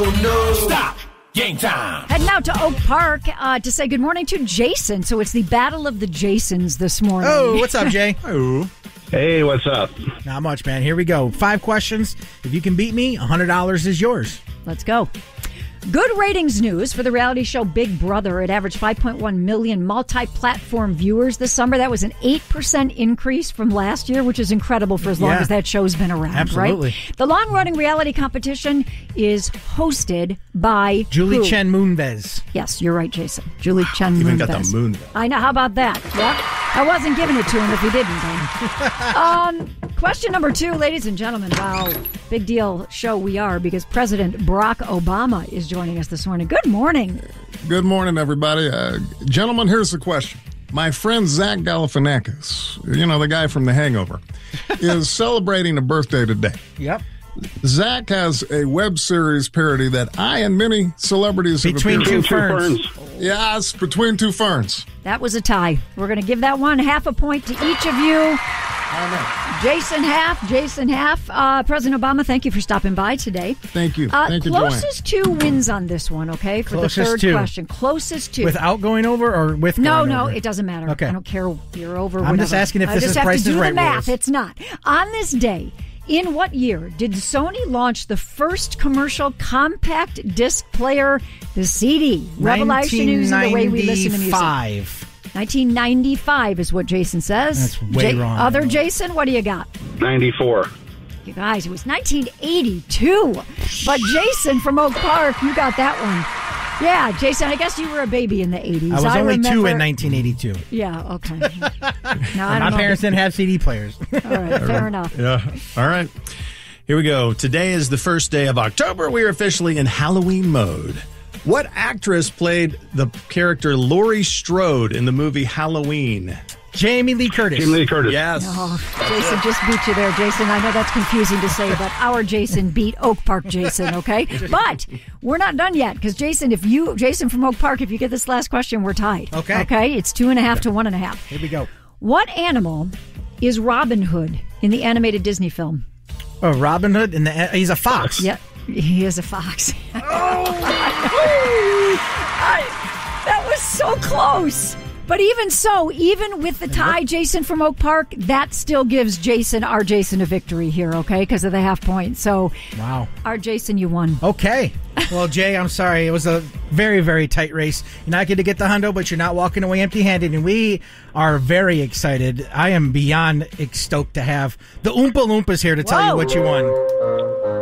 Oh no! Stop! Game time! Heading out to Oak Park to say good morning to Jason. So it's the Battle of the Jasons this morning. Oh, what's up, Jay? Oh. Hey, what's up? Not much, man. Here we go. 5 questions. If you can beat me, $100 is yours. Let's go. Good ratings news for the reality show Big Brother. It averaged 5.1 million multi-platform viewers this summer. That was an 8% increase from last year, which is incredible for as long as that show's been around. Absolutely. Right? The long-running reality competition is hosted by Julie Chen Moonves. Yes, you're right, Jason. Julie Chen Moonves. Even got the moon. I know. How about that? Yeah. I wasn't giving it to him if he didn't. Question number 2, ladies and gentlemen. Wow. Big deal show we are because President Barack Obama is joining us this morning. Good morning. Good morning, everybody. Gentlemen, here's the question. My friend Zach Galifianakis, the guy from The Hangover, is celebrating a birthday today. Yep. Zach has a web series parody that I and many celebrities have Between appeared Two Ferns. Yes, Between Two Ferns. That was a tie. We're going to give that one half a point to each of you. Jason half. President Obama, thank you for stopping by today. Thank you. Thank you, closest to wins on this one, okay? For Closest the third to. question. Closest to. Without going over or with going over? No, it doesn't matter. Okay. I don't care if you're over. I'm just asking if this is Price is Right I just have to do the math. rules. It's not. On this day, in what year did Sony launch the first commercial compact disc player, the CD? Revolutionizing the way we listen to music. 1995. 1995 is what Jason says. That's way wrong. Other Jason, what do you got? 94. You guys, it was 1982. But Jason from Oak Park, you got that one. Yeah, Jason, I guess you were a baby in the 80s. I was only 2 remember... in 1982. Yeah, okay. No, My parents didn't have CD players. All right, fair enough. Yeah. All right. Here we go. Today is the first day of October. We are officially in Halloween mode. What actress played the character Laurie Strode in the movie Halloween? Jamie Lee Curtis. Jamie Lee Curtis. Yes. Oh, Jason just beat you there, Jason. I know that's confusing to say, but our Jason beat Oak Park Jason, okay? But we're not done yet, because Jason from Oak Park, if you get this last question, we're tied. Okay. Okay? It's 2.5 to 1.5. Here we go. What animal is Robin Hood in the animated Disney film? Oh, Robin Hood? He's a fox. Yep. He is a fox. That was so close. But even so, even with the tie, Jason from Oak Park, that still gives our Jason a victory here, okay? Because of the half point. So, wow. Our Jason, you won. Okay. Well, Jay, I'm sorry. It was a very, very tight race. You're not going to get the hundo, but you're not walking away empty-handed, and we are very excited. I am beyond stoked to have the Oompa Loompas here to tell you what you won.